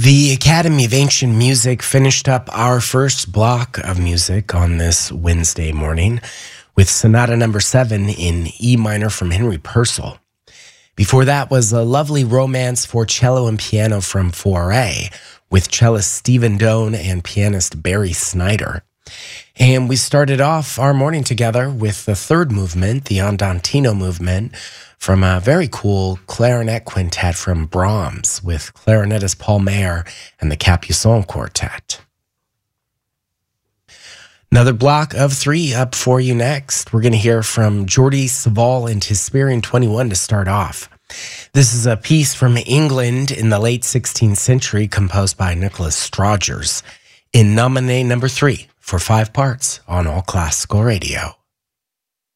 The Academy of Ancient Music finished up our first block of music on this Wednesday morning with Sonata Number 7 in E minor from Henry Purcell. Before that was a lovely romance for cello and piano from Fauré with cellist Stephen Doane and pianist Barry Snyder. And we started off our morning together with the third movement, the Andantino movement, from a very cool clarinet quintet from Brahms with clarinetist Paul Mayer and the Capuçon Quartet. Another block of three up for you next. We're going to hear from Jordi Savall and Hesperian 21 to start off. This is a piece from England in the late 16th century composed by Nicholas Straughers in Nominee number 3 for 5 parts on All Classical Radio.